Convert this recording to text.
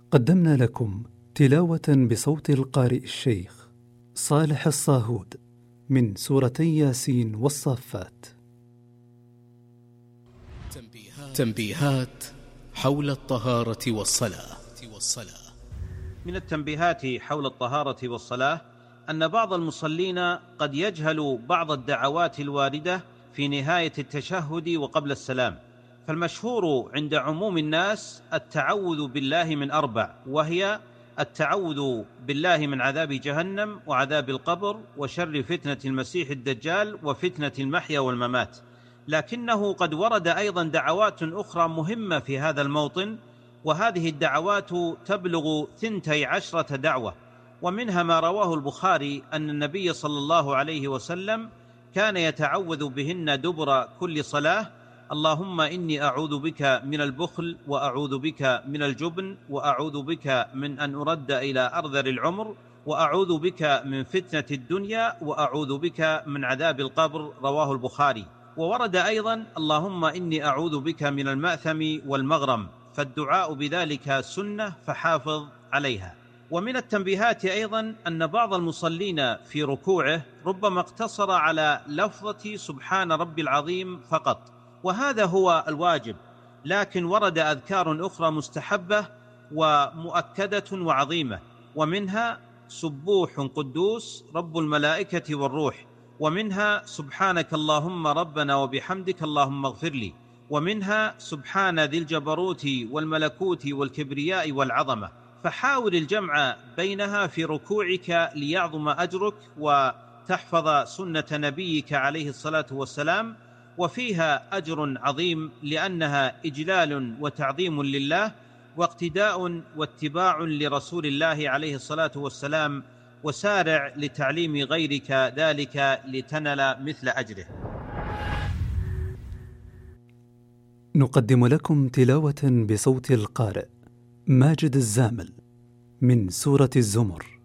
قدمنا لكم تلاوة بصوت القارئ الشيخ صالح الصاهود من سورتي ياسين والصافات. تنبيهات حول الطهارة والصلاة. من التنبيهات حول الطهارة والصلاة أن بعض المصلين قد يجهل بعض الدعوات الواردة في نهاية التشهد وقبل السلام، فالمشهور عند عموم الناس التعوذ بالله من 4، وهي التعوذ بالله من عذاب جهنم وعذاب القبر وشر فتنة المسيح الدجال وفتنة المحيا والممات. لكنه قد ورد أيضا دعوات أخرى مهمة في هذا الموطن، وهذه الدعوات تبلغ 12 دعوة، ومنها ما رواه البخاري أن النبي صلى الله عليه وسلم كان يتعوذ بهن دبر كل صلاة: اللهم إني أعوذ بك من البخل، وأعوذ بك من الجبن، وأعوذ بك من أن أرد إلى أرذل العمر، وأعوذ بك من فتنة الدنيا، وأعوذ بك من عذاب القبر. رواه البخاري. وورد أيضا: اللهم إني أعوذ بك من المأثم والمغرم، فالدعاء بذلك سنة فحافظ عليها. ومن التنبيهات أيضا أن بعض المصلين في ركوعه ربما اقتصر على لفظة سبحان ربي العظيم فقط، وهذا هو الواجب، لكن ورد أذكار أخرى مستحبة ومؤكدة وعظيمة، ومنها سبوح قدوس رب الملائكة والروح، ومنها سبحانك اللهم ربنا وبحمدك اللهم اغفر لي، ومنها سبحان ذي الجبروت والملكوت والكبرياء والعظمة. فحاول الجمع بينها في ركوعك ليعظم أجرك وتحفظ سنة نبيك عليه الصلاة والسلام، وفيها أجر عظيم لأنها إجلال وتعظيم لله واقتداء واتباع لرسول الله عليه الصلاة والسلام، وسارع لتعليم غيرك ذلك لتنل مثل أجره. نقدم لكم تلاوة بصوت القارئ ماجد الزامل من سورة الزمر.